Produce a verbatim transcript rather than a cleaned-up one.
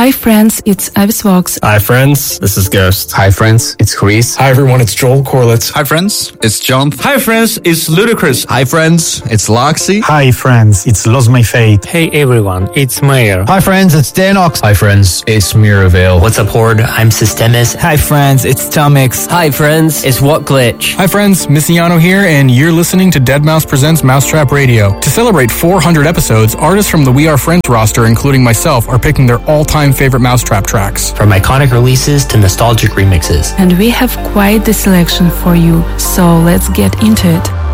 Hi friends, it's Avis Vox. Hi friends, this is Ghost. Hi friends, it's Chris. Hi everyone, it's Joel Corlett. Hi friends, it's John. Hi friends, it's Ludacris. Hi friends, it's Loxy. Hi friends, it's Lost My Fate. Hey everyone, it's Mayer. Hi friends, it's Danox. Hi friends, it's Miravale. What's up Horde, I'm Systemis. Hi friends, it's Tomix. Hi friends, it's What Glitch. Hi friends, Missiano here, and you're listening to Dead Mouse Presents Mousetrap Radio. To celebrate four hundred episodes, artists from the We Are Friends roster, including myself, are picking their all-time favorite Mousetrap tracks. From iconic releases to nostalgic remixes. And we have quite the selection for you, so let's get into it.